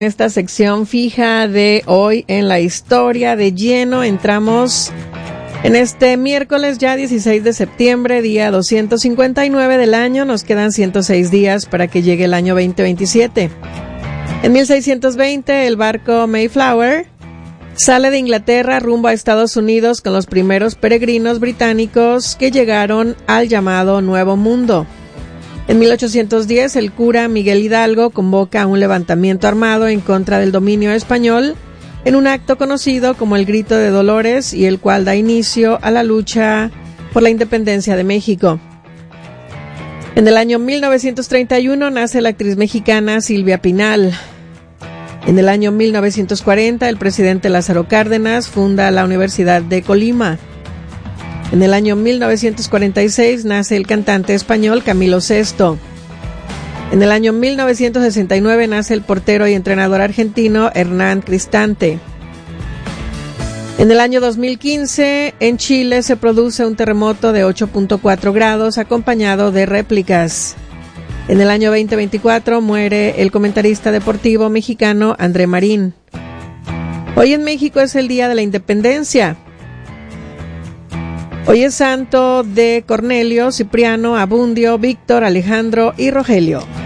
Esta sección fija de hoy en la historia de lleno. Entramos en este miércoles ya 16 de septiembre, día 259 del año. Nos quedan 106 días para que llegue el año 2027. En 1620 el barco Mayflower sale de Inglaterra rumbo a Estados Unidos con los primeros peregrinos británicos que llegaron al llamado Nuevo Mundo. En 1810, el cura Miguel Hidalgo convoca un levantamiento armado en contra del dominio español en un acto conocido como el Grito de Dolores, y el cual da inicio a la lucha por la independencia de México. En el año 1931 nace la actriz mexicana Silvia Pinal. En el año 1940, el presidente Lázaro Cárdenas funda la Universidad de Colima. En el año 1946 nace el cantante español Camilo Sesto. En el año 1969 nace el portero y entrenador argentino Hernán Cristante. En el año 2015, en Chile se produce un terremoto de 8.4 grados acompañado de réplicas. En el año 2024 muere el comentarista deportivo mexicano André Marín. Hoy en México es el Día de la Independencia. Hoy es santo de Cornelio, Cipriano, Abundio, Víctor, Alejandro y Rogelio.